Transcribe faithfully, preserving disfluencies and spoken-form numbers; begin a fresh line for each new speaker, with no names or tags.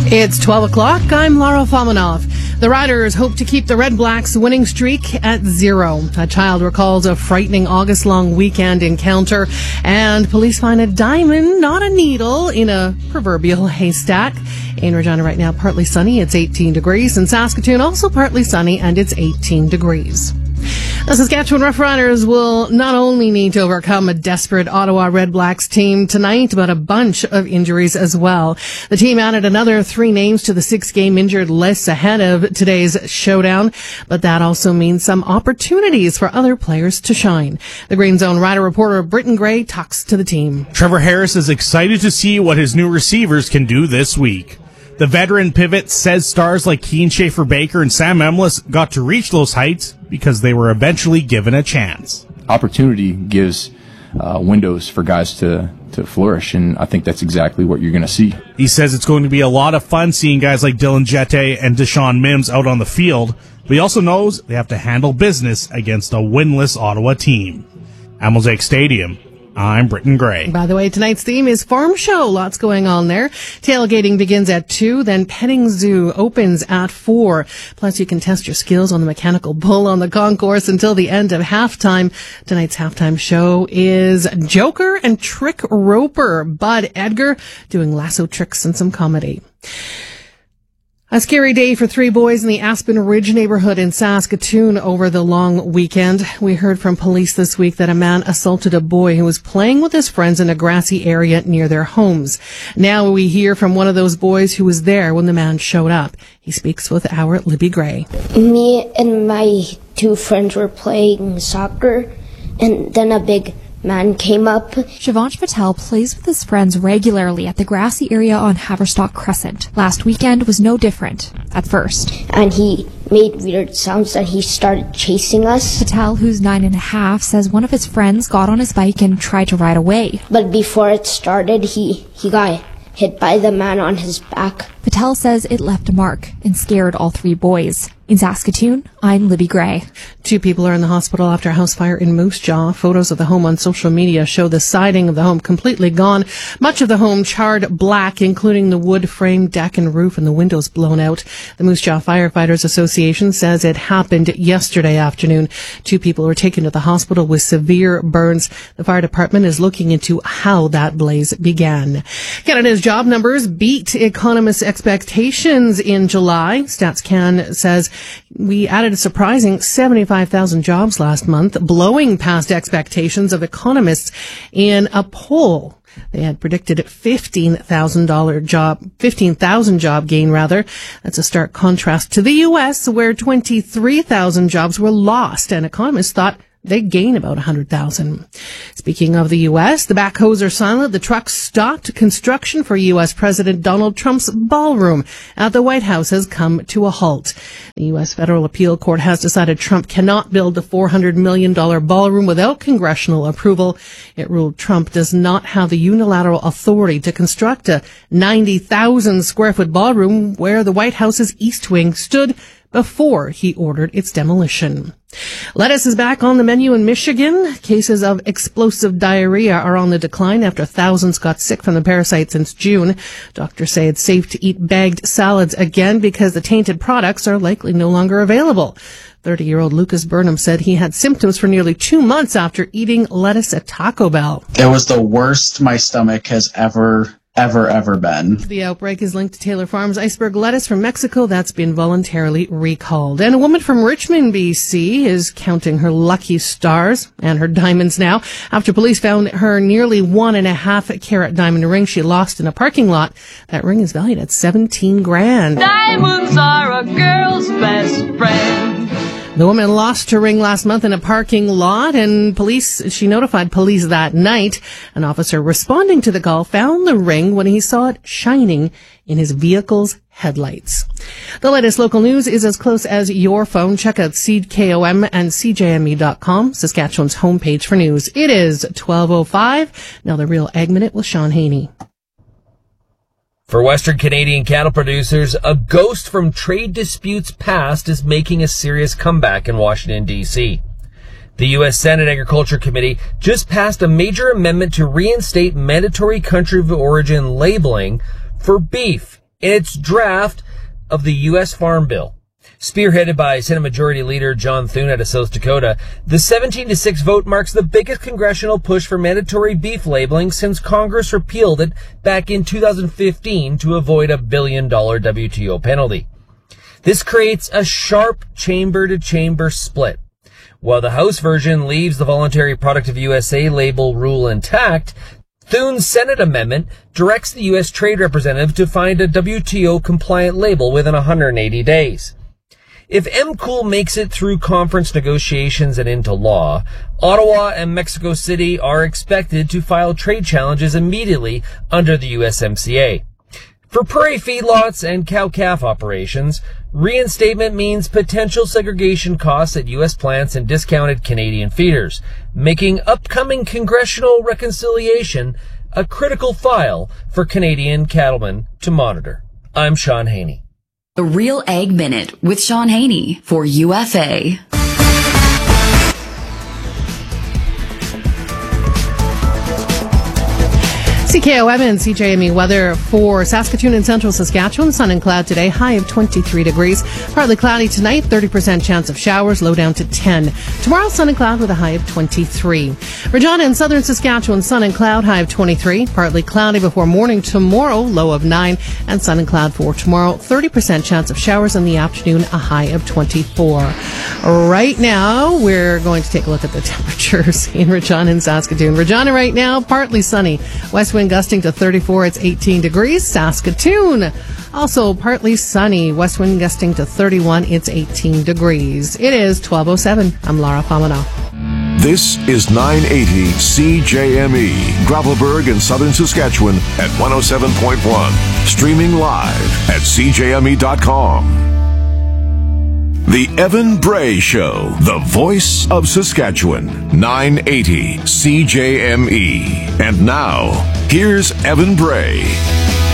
It's twelve o'clock. I'm Laura Fominov. The Riders hope to keep the Red Blacks' winning streak at zero. A child recalls a frightening August-long weekend encounter, and police find a diamond, not a needle, in a proverbial haystack. In Regina right now, partly sunny, it's eighteen degrees. In Saskatoon, also partly sunny, and it's eighteen degrees. The Saskatchewan Roughriders will not only need to overcome a desperate Ottawa Red Blacks team tonight, but a bunch of injuries as well. The team added another three names to the six-game injured list ahead of today's showdown, but that also means some opportunities for other players to shine. The Green Zone Rider reporter Britton Gray talks to the team.
Trevor Harris is excited to see what his new receivers can do this week. The veteran pivot says stars like Keane Schaefer-Baker and Sam Emlis got to reach those heights because they were eventually given a chance.
Opportunity gives uh, windows for guys to, to flourish, and I think that's exactly what you're going to see.
He says it's going to be a lot of fun seeing guys like Dylan Jette and Deshaun Mims out on the field, but he also knows they have to handle business against a winless Ottawa team. At Mosaic Stadium, I'm Britton Gray.
By the way, tonight's theme is Farm Show. Lots going on there. Tailgating begins at two, then Petting Zoo opens at four. Plus, you can test your skills on the mechanical bull on the concourse until the end of halftime. Tonight's halftime show is Joker and Trick Roper. Bud Edgar doing lasso tricks and some comedy. A scary day for three boys in the Aspen Ridge neighborhood in Saskatoon over the long weekend. We heard from police this week that a man assaulted a boy who was playing with his friends in a grassy area near their homes. Now we hear from one of those boys who was there when the man showed up. He speaks with our Libby Gray.
Me and my two friends were playing soccer, and then a big man came up.
Shivansh Patel plays with his friends regularly at the grassy area on Haverstock Crescent. Last weekend was no different, at first.
And he made weird sounds and he started chasing us.
Patel, who's nine and a half, says one of his friends got on his bike and tried to ride away.
But before it started, he, he got hit by the man on his back.
Patel says it left a mark and scared all three boys. In Saskatoon, I'm Libby Gray.
Two people are in the hospital after a house fire in Moose Jaw. Photos of the home on social media show the siding of the home completely gone. Much of the home charred black, including the wood frame, deck, and roof, and the windows blown out. The Moose Jaw Firefighters Association says it happened yesterday afternoon. Two people were taken to the hospital with severe burns. The fire department is looking into how that blaze began. Canada's job numbers beat economists' expectations in July. StatsCan says we added a surprising seventy-five thousand jobs last month, blowing past expectations of economists in a poll. They had predicted fifteen thousand dollar job, fifteen thousand job gain rather. That's a stark contrast to the U S, where twenty-three thousand jobs were lost, and economists thought they'd gain about one hundred thousand. Speaking of the U S, the backhoes are silent. The trucks stopped. Construction for U S President Donald Trump's ballroom at the White House has come to a halt. The U S Federal Appeal Court has decided Trump cannot build the four hundred million dollars ballroom without congressional approval. It ruled Trump does not have the unilateral authority to construct a ninety thousand square foot ballroom where the White House's East Wing stood before he ordered its demolition. Lettuce is back on the menu in Michigan. Cases of explosive diarrhea are on the decline after thousands got sick from the parasite since June. Doctors say it's safe to eat bagged salads again because the tainted products are likely no longer available. thirty-year-old Lucas Burnham said he had symptoms for nearly two months after eating lettuce at Taco Bell.
It was the worst my stomach has ever ever, ever been.
The outbreak is linked to Taylor Farms iceberg lettuce from Mexico that's been voluntarily recalled. And a woman from Richmond, B C is counting her lucky stars and her diamonds now after police found her nearly one and a half carat diamond ring she lost in a parking lot. That ring is valued at seventeen grand.
Diamonds are a girl's best friend.
The woman lost her ring last month in a parking lot, and police, she notified police that night. An officer responding to the call found the ring when he saw it shining in his vehicle's headlights. The latest local news is as close as your phone. Check out C K O M and C J M E dot com, Saskatchewan's homepage for news. It is twelve oh five. Now the Real Ag Minute with Sean Haney.
For Western Canadian cattle producers, a ghost from trade disputes past is making a serious comeback in Washington, D C The U S Senate Agriculture Committee just passed a major amendment to reinstate mandatory country of origin labeling for beef in its draft of the U S Farm Bill. Spearheaded by Senate Majority Leader John Thune out of South Dakota, the seventeen to six vote marks the biggest congressional push for mandatory beef labeling since Congress repealed it back in two thousand fifteen to avoid a billion dollar W T O penalty. This creates a sharp chamber-to-chamber split. While the House version leaves the voluntary product of U S A label rule intact, Thune's Senate amendment directs the U S Trade Representative to find a W T O-compliant label within one hundred eighty days. If M C O O L makes it through conference negotiations and into law, Ottawa and Mexico City are expected to file trade challenges immediately under the U S M C A. For prairie feedlots and cow-calf operations, reinstatement means potential segregation costs at U S plants and discounted Canadian feeders, making upcoming congressional reconciliation a critical file for Canadian cattlemen to monitor. I'm Sean Haney.
The Real Ag Minute with Sean Haney for U F A.
C K O M and C J M E weather for Saskatoon and central Saskatchewan. Sun and cloud today, high of twenty-three degrees. Partly cloudy tonight, thirty percent chance of showers, low down to ten. Tomorrow, sun and cloud with a high of twenty-three. Regina and southern Saskatchewan, sun and cloud, high of twenty-three. Partly cloudy before morning tomorrow, low of nine. And sun and cloud for tomorrow, thirty percent chance of showers in the afternoon, a high of twenty-four. Right now, we're going to take a look at the temperatures in Regina and Saskatoon. Regina right now, partly sunny. West wind gusting to thirty-four, it's eighteen degrees. Saskatoon, also partly sunny. West wind gusting to thirty-one, it's eighteen degrees. It is twelve oh seven. I'm Laura Pomino.
This is nine eighty C J M E, Gravelburg in southern Saskatchewan at one oh seven point one. Streaming live at c j m e dot com. The Evan Bray Show, the voice of Saskatchewan, nine eighty C J M E. And now, here's Evan Bray.